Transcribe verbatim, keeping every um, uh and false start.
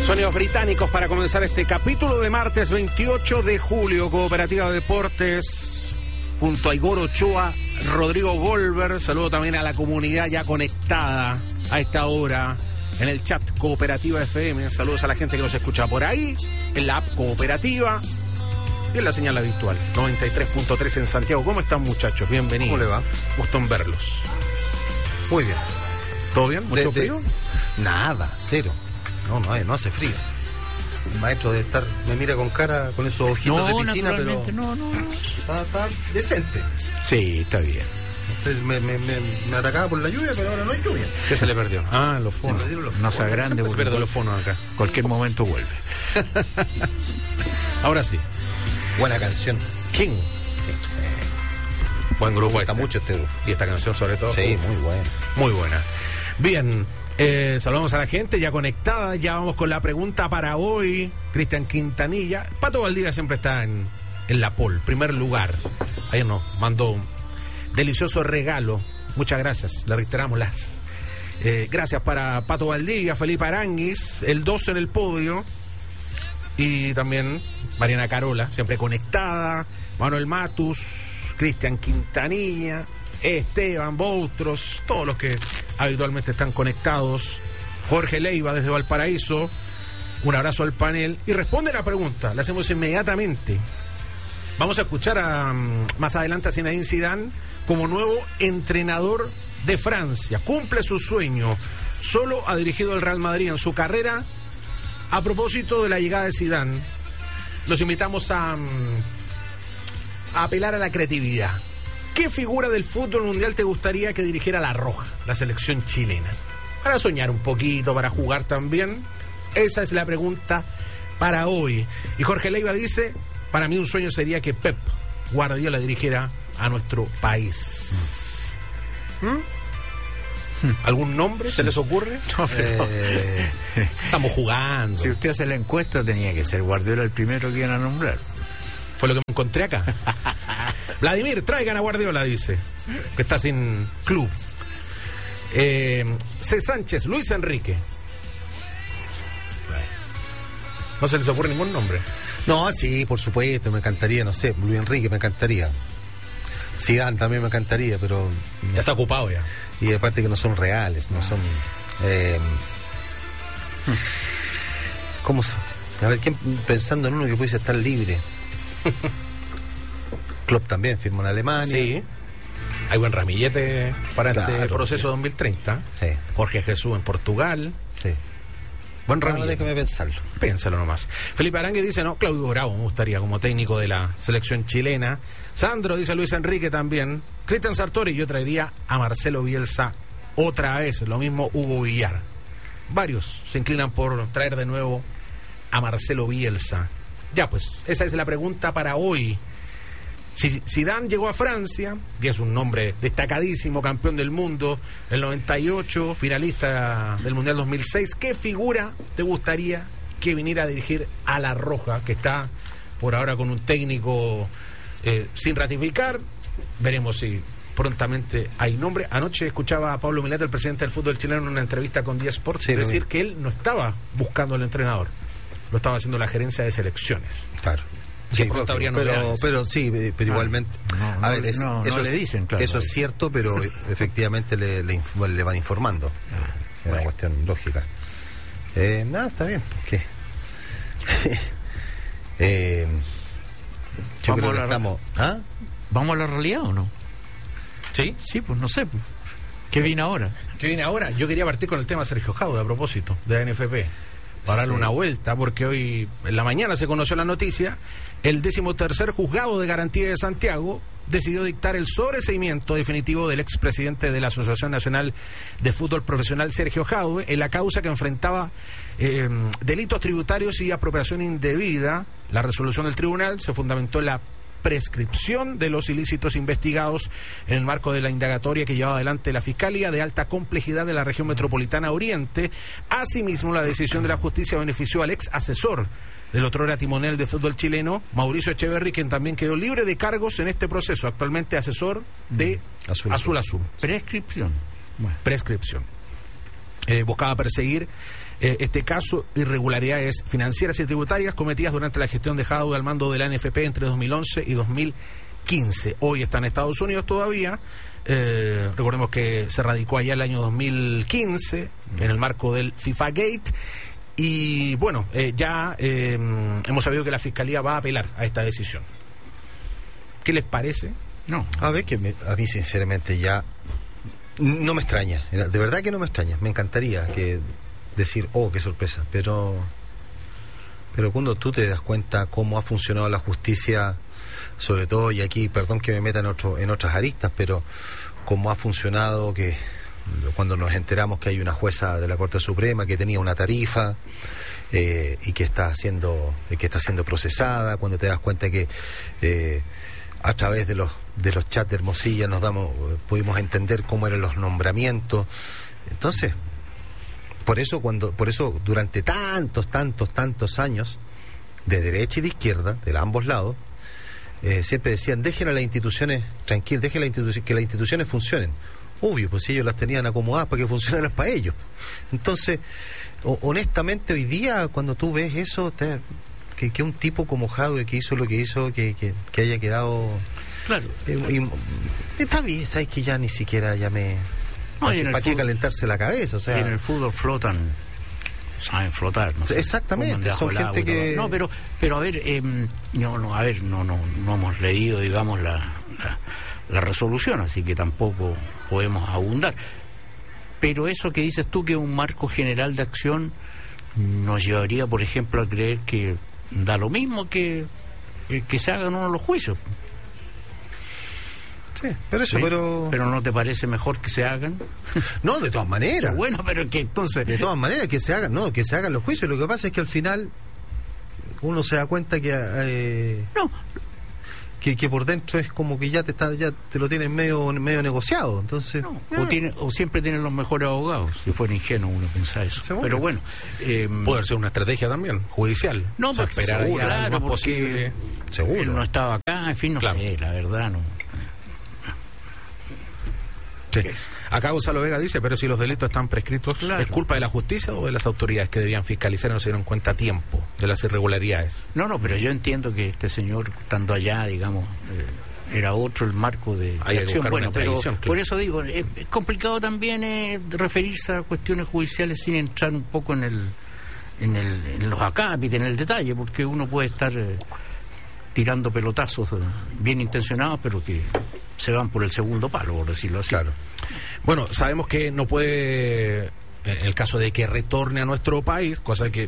Sonidos británicos para comenzar este capítulo de martes veintiocho de julio. Cooperativa de Deportes junto a Igor Ochoa, Rodrigo Goldberg. Saludo también a la comunidad ya conectada a esta hora en el chat Cooperativa F M. Saludos a la gente que nos escucha por ahí, en la app Cooperativa y en la señal habitual noventa y tres punto tres en Santiago. ¿Cómo están, muchachos? Bienvenidos. ¿Cómo le va? Gusto en verlos. Muy bien. ¿Todo bien? ¿Mucho de, de, frío? Nada, cero. No, no, no hace frío. El maestro debe estar, me mira con cara, con esos ojitos no, de piscina, pero no, no. Está, está decente. Sí, está bien. Me, me, me, me atacaba por la lluvia, pero ahora no hay lluvia. ¿Qué se le perdió? Ah, los fonos. Se los No sea grande, Se perdió los fonos acá. Cualquier momento vuelve. Ahora sí. Buena canción. King. Buen grupo. Me gusta mucho este grupo. Y esta canción sobre todo. Sí, muy buena. Muy buena. Bien, eh, saludamos a la gente ya conectada. Ya vamos con la pregunta para hoy. Cristian Quintanilla. Pato Valdivia siempre está en, en la pole, primer lugar. Ayer nos mandó un delicioso regalo. Muchas gracias. Le reiteramos las eh, gracias para Pato Valdivia, Felipe Aranguis, el dos en el podio. Y también Mariana Carola, siempre conectada. Manuel Matus, Cristian Quintanilla, Esteban Boutros, todos los que habitualmente están conectados. Jorge Leiva desde Valparaíso, un abrazo al panel. Y responde la pregunta, la hacemos inmediatamente. Vamos a escuchar a, más adelante a Zinedine Zidane como nuevo entrenador de Francia. Cumple su sueño, solo ha dirigido el Real Madrid en su carrera. A propósito de la llegada de Zidane, los invitamos a, a apelar a la creatividad. ¿Qué figura del fútbol mundial te gustaría que dirigiera la Roja, la selección chilena? Para soñar un poquito, para jugar también. Esa es la pregunta para hoy. Y Jorge Leiva dice, para mí un sueño sería que Pep Guardiola dirigiera a nuestro país. ¿Mm? ¿Algún nombre se les ocurre? No, pero... Eh, Estamos jugando. Si usted hace la encuesta, tenía que ser Guardiola el primero que iban a nombrar. Fue lo que me encontré acá. Vladimir, traigan a Guardiola, dice, que está sin club. Eh, C. Sánchez, Luis Enrique. No se les ocurre ningún nombre. no, sí, por supuesto, me encantaría, no sé, Luis Enrique me encantaría. Zidane también me encantaría, pero... Ya está ocupado ya. Y aparte que no son reales, no son... Eh, ¿Cómo se...? A ver, ¿quién pensando en uno que pudiese estar libre? Klopp también firmó en Alemania. Sí. Hay buen ramillete para Claro, este proceso sí. dos mil treinta. Sí, Jorge Jesús en Portugal. sí. Buen Ahora ramillete. déjame pensarlo. Pénsalo nomás. Felipe Arangue dice, no, Claudio Bravo me gustaría como técnico de la selección chilena. Sandro dice Luis Enrique también. Cristian Sartori, yo traería a Marcelo Bielsa otra vez. Lo mismo Hugo Villar. Varios se inclinan por traer de nuevo a Marcelo Bielsa. Ya pues, esa es la pregunta para hoy. Si Zidane llegó a Francia, y es un nombre destacadísimo, campeón del mundo el noventa y ocho, finalista del Mundial dos mil seis, ¿qué figura te gustaría que viniera a dirigir a la Roja, que está por ahora con un técnico eh, sin ratificar? Veremos si prontamente hay nombre. Anoche escuchaba a Pablo Mileta, el presidente del fútbol chileno, en una entrevista con D Sports, sí, decir que él no estaba buscando al entrenador, lo estaba haciendo la gerencia de selecciones. Claro. Sí, Sí, pronto habría pero, novedades. pero sí, pero Ah, igualmente. no, no, a ver, es, no, no eso, le es, dicen, claro. eso es cierto, pero efectivamente le, le, inf- le van informando. Ah, Es una cuestión lógica. Eh, nada, está bien. ¿Qué? eh, yo Vamos creo a que la- estamos. ¿Ah? ¿Vamos a la realidad o no? ¿Sí? Sí, pues no sé. Pues. ¿Qué viene ahora? ¿Qué viene ahora? Yo quería partir con el tema Sergio Jaude a propósito de la N F P, para darle Sí. una vuelta, porque hoy en la mañana se conoció la noticia. El decimotercer juzgado de garantía de Santiago decidió dictar el sobreseimiento definitivo del expresidente de la Asociación Nacional de Fútbol Profesional, Sergio Jaude, en la causa que enfrentaba eh, delitos tributarios y apropiación indebida. La resolución del tribunal se fundamentó en la prescripción de los ilícitos investigados en el marco de la indagatoria que llevaba adelante la Fiscalía de Alta Complejidad de la Región Metropolitana Oriente. Asimismo, la decisión de la justicia benefició al ex asesor del otrora timonel de fútbol chileno, Mauricio Echeverri, quien también quedó libre de cargos en este proceso, actualmente asesor de Azul Azul Azul. Azul. Prescripción. Bueno. Prescripción. eh, buscaba perseguir eh, este caso, irregularidades financieras y tributarias cometidas durante la gestión de Jadwe al mando de la N F P entre dos mil once y dos mil quince. Hoy está en Estados Unidos todavía. Eh, recordemos que se radicó allá el año dos mil quince en el marco del FIFA Gate. Y bueno, eh, ya eh, hemos sabido que la Fiscalía va a apelar a esta decisión. ¿Qué les parece? No. A ver, que me, a mí sinceramente ya no me extraña, de verdad que no me extraña. Me encantaría que decir, oh, qué sorpresa, pero pero cuando tú te das cuenta cómo ha funcionado la justicia, sobre todo, y aquí, perdón que me meta en, otro, en otras aristas, pero cómo ha funcionado, que cuando nos enteramos que hay una jueza de la Corte Suprema que tenía una tarifa eh, y que está siendo que está siendo procesada, cuando te das cuenta que eh, a través de los de los chats de Hermosilla nos damos pudimos entender cómo eran los nombramientos. Entonces, por eso cuando por eso durante tantos tantos tantos años, de derecha y de izquierda, de ambos lados, eh, siempre decían, dejen a las instituciones tranquilas, dejen a la institu- que las instituciones funcionen. Obvio, pues ellos las tenían acomodadas para que funcionaran para ellos. Entonces, o, honestamente, hoy día, cuando tú ves eso, te, que, que un tipo como Jadwe que hizo lo que hizo, que, que, que haya quedado... Claro. Eh, y, está bien, sabes que ya ni siquiera ya me... No, ¿Para, para qué calentarse la cabeza? O sea, y en el fútbol flotan, saben flotar. No sé, exactamente, son gente que... No, pero, pero a ver, eh, no, no, a ver, no, no, no hemos leído, digamos, la... la la resolución, así que tampoco podemos abundar. Pero eso que dices tú, que un marco general de acción, nos llevaría, por ejemplo, a creer que da lo mismo que, que se hagan uno los juicios. Sí, pero eso, ¿Sí? pero... ¿Pero no te parece mejor que se hagan? No, de todas maneras. Bueno, pero que entonces... De todas maneras, que se hagan, no, que se hagan los juicios. Lo que pasa es que al final uno se da cuenta que... Eh, no, Que, que por dentro es como que ya te está, ya te lo tienen medio medio negociado, entonces no, eh. o, tiene, o siempre tienen los mejores abogados. Si fuera ingenuo uno pensar eso. Seguro. Pero bueno, eh, Puede ser una estrategia también, judicial. no, O sea, porque esperar seguro, allá claro, lo más porque posible. seguro. él no estaba acá, en fin, no Claro. sé, la verdad no. Sí. Acá Gonzalo Vega dice, pero si los delitos están prescritos, Claro. ¿es culpa de la justicia o de las autoridades que debían fiscalizar y no se dieron cuenta a tiempo de las irregularidades? No, no, pero yo entiendo que este señor, estando allá, digamos, eh, era otro el marco de, de Hay que acción. buscar Bueno, una pero tradición, claro. por eso digo, es, es complicado también eh, referirse a cuestiones judiciales sin entrar un poco en el, en el, en los acápites, en el detalle, porque uno puede estar eh, tirando pelotazos eh, bien intencionados, pero que se van por el segundo palo, por decirlo así. Claro. Bueno, sabemos que no puede, en el caso de que retorne a nuestro país, cosa que